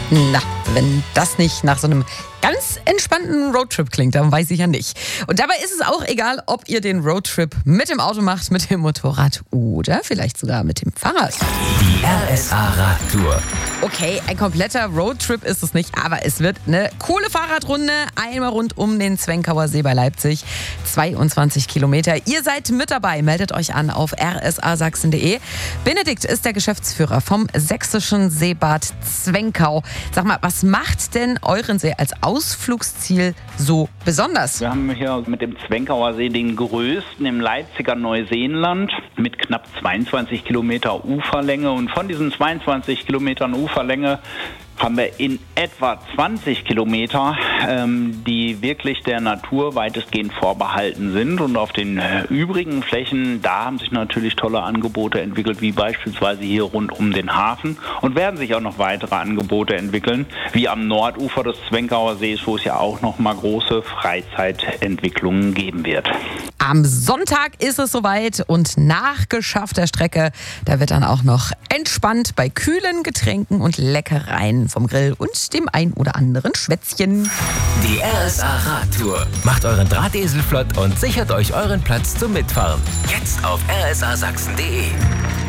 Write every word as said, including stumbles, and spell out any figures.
Na, wenn das nicht nach so einem ganz entspannten Roadtrip klingt, dann weiß ich ja nicht. Und dabei ist es auch egal, ob ihr den Roadtrip mit dem Auto macht, mit dem Motorrad oder vielleicht sogar mit dem Fahrrad. Die R S A-Radtour. Okay, ein kompletter Roadtrip ist es nicht, aber es wird eine coole Fahrradrunde. Einmal rund um den Zwenkauer See bei Leipzig. zweiundzwanzig Kilometer. Ihr seid mit dabei. Meldet euch an auf r s a sachsen punkt d e. Benedikt ist der Geschäftsführer vom sächsischen Seebad Zwenkau. Sag mal, was macht denn euren See als Ausflugsziel so besonders? Wir haben hier mit dem Zwenkauer See den größten im Leipziger Neuseenland mit knapp zweiundzwanzig Kilometer Uferlänge. Und von diesen zweiundzwanzig Kilometern Uferlänge haben wir in etwa zwanzig Kilometer, ähm, die wirklich der Natur weitestgehend vorbehalten sind. Und auf den äh, übrigen Flächen, da haben sich natürlich tolle Angebote entwickelt, wie beispielsweise hier rund um den Hafen. Und werden sich auch noch weitere Angebote entwickeln, wie am Nordufer des Zwenkauer Sees, wo es ja auch noch mal große Freizeitentwicklungen geben wird. Am Sonntag ist es soweit und nach geschaffter Strecke, da wird dann auch noch entspannt bei kühlen Getränken und Leckereien vom Grill und dem ein oder anderen Schwätzchen. Die R S A-Radtour. Macht euren Drahtesel flott und sichert euch euren Platz zum Mitfahren. Jetzt auf r s a sachsen punkt d e.